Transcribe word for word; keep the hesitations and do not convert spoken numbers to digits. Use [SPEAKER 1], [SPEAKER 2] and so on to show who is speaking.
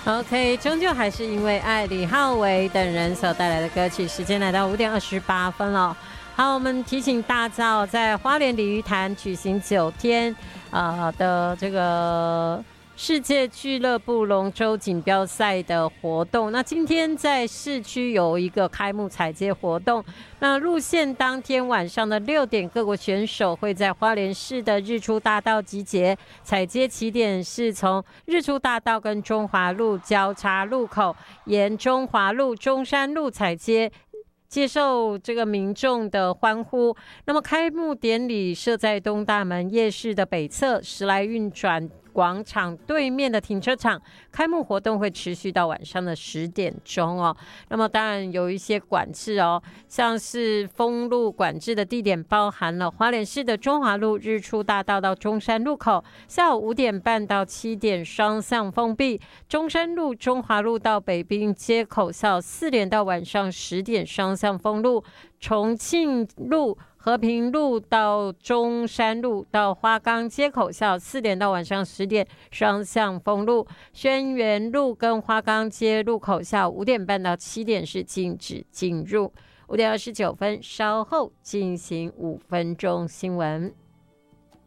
[SPEAKER 1] OK， 终究还是因为爱，李浩维等人所带来的歌曲。时间来到五点二十八分了。好，我们提醒大家，在花莲鲤鱼潭举行九天呃的这个世界俱乐部龙舟锦标赛的活动。那今天在市区有一个开幕采接活动。那路线当天晚上的六点，各国选手会在花莲市的日出大道集结。采接起点是从日出大道跟中华路交叉路口，沿中华路、中山路采接。接受这个民众的欢呼。那么开幕典礼设在东大门夜市的北侧时来运转广场对面的停车场，开幕活动会持续到晚上的十点钟哦。那么当然有一些管制哦，像是封路管制的地点包含了花莲市的中华路日出大道到中山路口，下午五点半到七点双向封闭；中山路、中华路到北滨街口下午四点到晚上十点双向封路；重庆路、和平路到中山路到花岗街口下午四点到晚上十点双向封路；轩辕路跟花岗街路口下午五点半到七点是禁止进入。五点二十九分，稍后进行五分钟新闻。